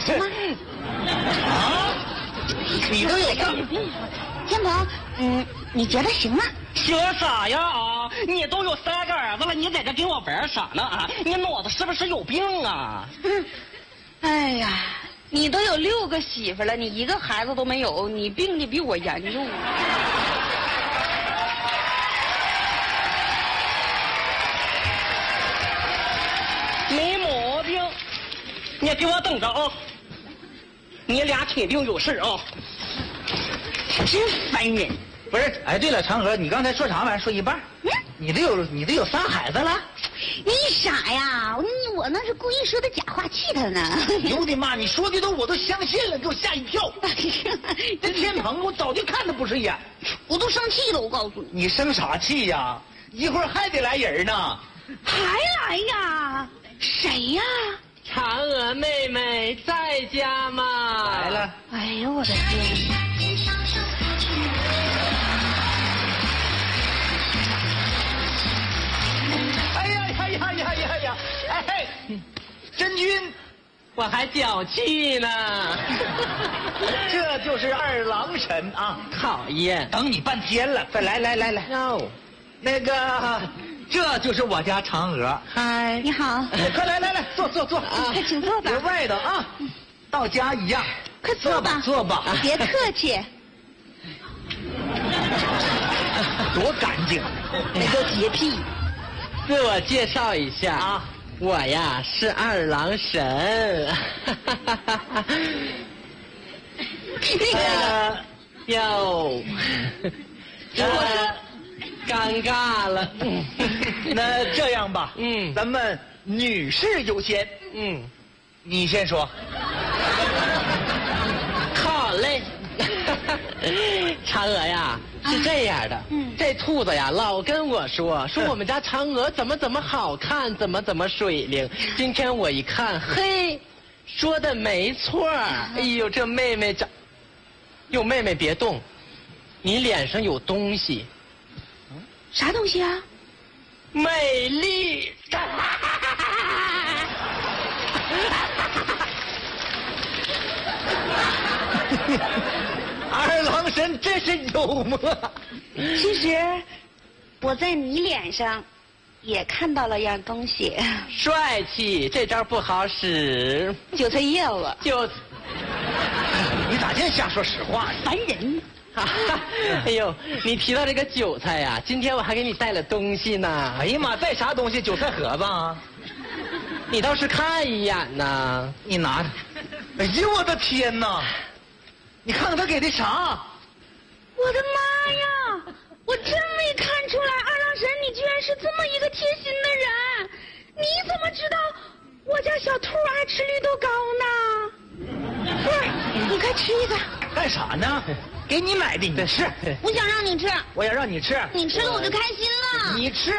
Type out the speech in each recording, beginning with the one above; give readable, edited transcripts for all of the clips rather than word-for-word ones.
成吗？ 啊？你都有上。 天鹏，你觉得行吗？ 行啥呀啊！你都有3个儿子了，你在这跟我玩啥呢啊？你脑子是不是有病啊？ 哎呀，你都有6个媳妇了，你1个孩子都没有，你病的比我严重。 没毛病，你给我等着啊！你俩肯定有事啊！ 真烦人。 不是，哎，对了，嫦娥，你刚才说啥玩意儿？说一半。你都有3孩子了？ 你傻呀！我那是故意说的假话气他呢。 我的妈！你说的我都相信了，给我吓一跳。这天鹏，我早就看他不顺眼。 我都生气了，我告诉你。 你生啥气呀？一会儿还得来人呢。 还来呀？谁呀？ 嫦娥妹妹在家吗？ 来了。 哎呦我的天！ 哎呀！哎，真君， 我还脚气呢。 这就是二郎神啊！ 讨厌， 等你半天了。再来。 哟， 那个，这就是我家嫦娥。 嗨， 你好。 快来，坐啊！快请坐吧。 别外头啊，到家一样。 快坐吧， 坐吧。 别客气。 多干净， 那叫洁癖。 自我介绍一下啊，我呀是二郎神。 那个哟，尴尬了。 那这样吧，咱们女士优先。你先说。 好嘞。嫦娥呀，是这样的，这兔子呀老跟我说我们家嫦娥怎么好看，怎么水灵。今天我一看，嘿，说的没错。哎呦，这妹妹长，哟，妹妹别动，你脸上有东西。 啥东西啊？ 美丽。 二郎神真是幽默。 其实我在你脸上也看到了样东西。 帅气，这招不好使。 韭菜叶子。 你咋净瞎说实话？ 烦人。 哎呦，你提到这个韭菜呀，今天我还给你带了东西呢。 哎呀妈，带啥东西？韭菜盒子啊？ 你倒是看一眼呐。 你拿着。哎呦我的天哪！你看看他给的啥？ 我的妈呀！我真没看出来，二郎神你居然是这么一个贴心的人。你怎么知道我家小兔爱吃绿豆糕呢？不是，你快吃一个。 干啥呢？给你买的，你吃。 我想让你吃。我要让你吃。 你吃了我就开心了。 你吃。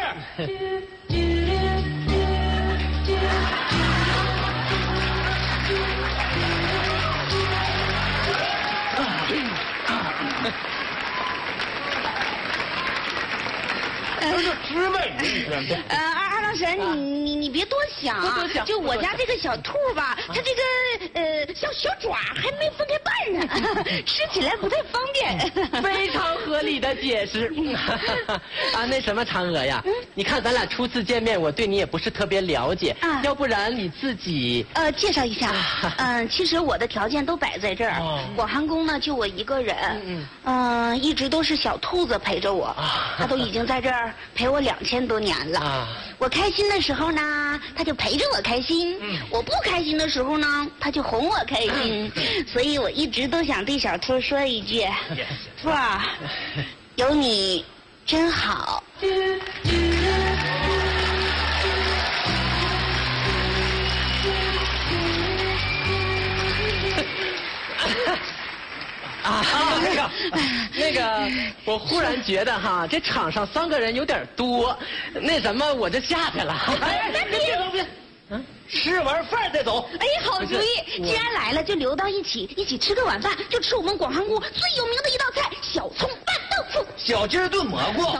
吃呗。 二郎神，你别多想啊。就我家这个小兔吧，它这个小爪还没分开瓣呢，吃起来不太方便。 非常合理的解释。啊，那什么嫦娥呀，你看咱俩初次见面，我对你也不是特别了解，要不然你自己介绍一下。其实我的条件都摆在这儿。广寒宫呢就我一个人，一直都是小兔子陪着我，他都已经在这儿陪我2000多年了。我开心的时候呢，他就陪着我开心；我不开心的时候呢，他就哄我开心。所以我一直都想对小兔说一句：兔儿，有你真好。 那个，我忽然觉得哈，这场上3个人有点多，那什么，我就下去了。 别，吃完饭再走。 哎，好主意！既然来了，就留到一起吃个晚饭，就吃我们广寒宫最有名的一道菜——小葱拌豆腐。 小鸡炖蘑菇。